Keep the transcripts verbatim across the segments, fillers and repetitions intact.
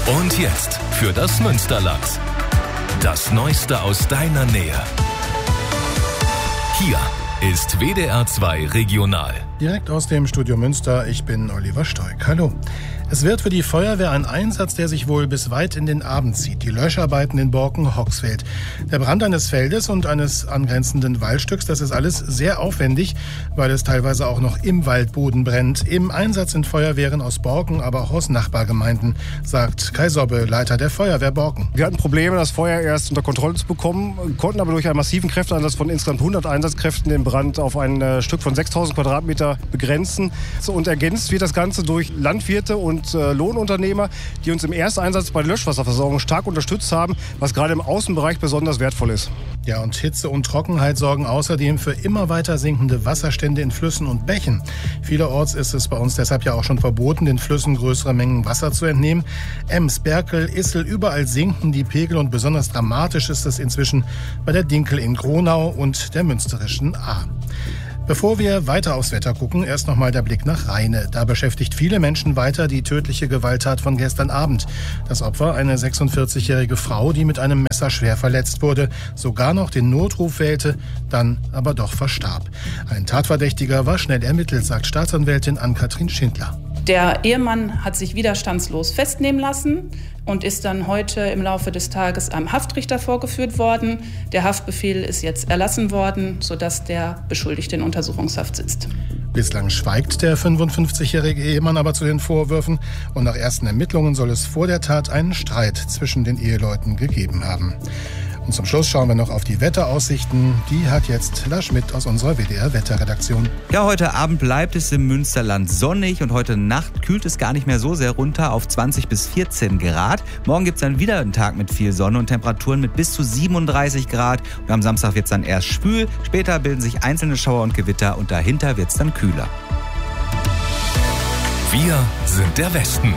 Und jetzt für das Münsterland. Das Neueste aus deiner Nähe. Hier ist W D R zwei Regional. Direkt aus dem Studio Münster, ich bin Oliver Stoik. Hallo. Es wird für die Feuerwehr ein Einsatz, der sich wohl bis weit in den Abend zieht. Die Löscharbeiten in Borken-Hoxfeld. Der Brand eines Feldes und eines angrenzenden Waldstücks, das ist alles sehr aufwendig, weil es teilweise auch noch im Waldboden brennt. Im Einsatz sind Feuerwehren aus Borken, aber auch aus Nachbargemeinden, sagt Kai Sobbe, Leiter der Feuerwehr Borken. Wir hatten Probleme, das Feuer erst unter Kontrolle zu bekommen, konnten aber durch einen massiven Kräfteeinsatz von insgesamt hundert Einsatzkräften den Brand auf ein äh, Stück von sechstausend Quadratmeter begrenzen. So, und ergänzt wird das Ganze durch Landwirte und äh, Lohnunternehmer, die uns im Ersteinsatz bei der Löschwasserversorgung stark unterstützt haben, was gerade im Außenbereich besonders wertvoll ist. Ja, und Hitze und Trockenheit sorgen außerdem für immer weiter sinkende Wasserstände in Flüssen und Bächen. Vielerorts ist es bei uns deshalb ja auch schon verboten, den Flüssen größere Mengen Wasser zu entnehmen. Ems, Berkel, Issel, überall sinken die Pegel und besonders dramatisch ist es inzwischen bei der Dinkel in Gronau und der münsterischen Ahr. Bevor wir weiter aufs Wetter gucken, erst noch mal der Blick nach Rheine. Da beschäftigt viele Menschen weiter die tödliche Gewalttat von gestern Abend. Das Opfer, eine sechsundvierzigjährige Frau, die mit einem Messer schwer verletzt wurde, sogar noch den Notruf wählte, dann aber doch verstarb. Ein Tatverdächtiger war schnell ermittelt, sagt Staatsanwältin Ann-Kathrin Schindler. Der Ehemann hat sich widerstandslos festnehmen lassen und ist dann heute im Laufe des Tages einem Haftrichter vorgeführt worden. Der Haftbefehl ist jetzt erlassen worden, sodass der Beschuldigte in Untersuchungshaft sitzt. Bislang schweigt der fünfundfünfzigjährige Ehemann aber zu den Vorwürfen und nach ersten Ermittlungen soll es vor der Tat einen Streit zwischen den Eheleuten gegeben haben. Und zum Schluss schauen wir noch auf die Wetteraussichten. Die hat jetzt Lars Schmidt aus unserer W D R-Wetterredaktion. Ja, heute Abend bleibt es im Münsterland sonnig und heute Nacht kühlt es gar nicht mehr so sehr runter auf zwanzig bis vierzehn Grad. Morgen gibt es dann wieder einen Tag mit viel Sonne und Temperaturen mit bis zu siebenunddreißig Grad. Und am Samstag wird es dann erst schwül, später bilden sich einzelne Schauer und Gewitter und dahinter wird es dann kühler. Wir sind der Westen.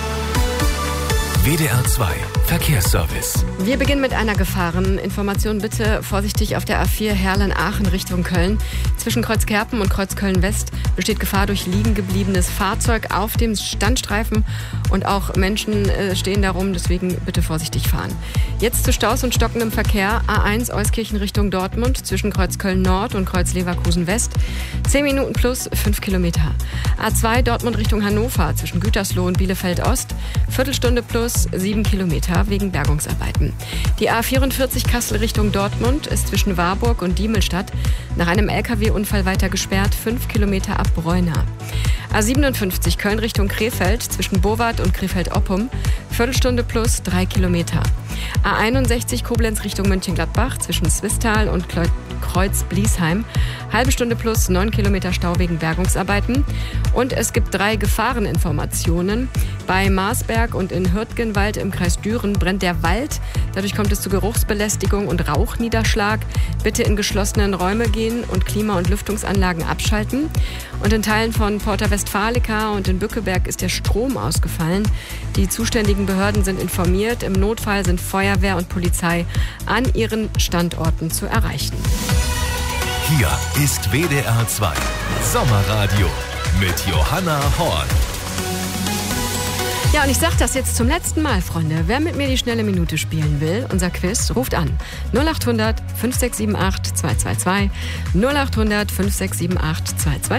W D R zwei Verkehrsservice. Wir beginnen mit einer Gefahreninformation. Bitte vorsichtig auf der A vier Herlen-Aachen Richtung Köln. Zwischen Kreuzkerpen und Kreuzköln-West besteht Gefahr durch liegen gebliebenes Fahrzeug auf dem Standstreifen und auch Menschen äh, stehen darum, deswegen bitte vorsichtig fahren. Jetzt zu Staus und stockendem Verkehr. A eins Euskirchen Richtung Dortmund zwischen Kreuzköln Nord und Kreuz Leverkusen West. zehn Minuten plus fünf Kilometer. A zwei Dortmund Richtung Hannover zwischen Gütersloh und Bielefeld Ost. Viertelstunde plus sieben Kilometer wegen Bergungsarbeiten. Die A vierundvierzig Kassel Richtung Dortmund ist zwischen Warburg und Diemelstadt nach einem L K W-Unfall weiter gesperrt, fünf Kilometer ab Breuna. A siebenundfünfzig Köln Richtung Krefeld zwischen Bowart und Krefeld-Oppum, Viertelstunde plus drei Kilometer. A einundsechzig Koblenz Richtung Mönchengladbach zwischen Swisttal und Kreuz-Bliesheim, halbe Stunde plus neun Kilometer Stau wegen Bergungsarbeiten. Und es gibt drei Gefahreninformationen. Bei Marsberg und in Hürtgenwald im Kreis Düren brennt der Wald. Dadurch kommt es zu Geruchsbelästigung und Rauchniederschlag. Bitte in geschlossenen Räume gehen und Klima- und Lüftungsanlagen abschalten. Und in Teilen von Porta Westfalica und in Bückeberg ist der Strom ausgefallen. Die zuständigen Behörden sind informiert. Im Notfall sind Feuerwehr und Polizei an ihren Standorten zu erreichen. Hier ist W D R zwei Sommerradio mit Johanna Horn. Ja, und ich sage das jetzt zum letzten Mal, Freunde. Wer mit mir die schnelle Minute spielen will, unser Quiz, ruft an. null acht hundert fünf sechs sieben acht zwei zwei zwei, null acht hundert fünf sechs sieben acht zwei zwei zwei.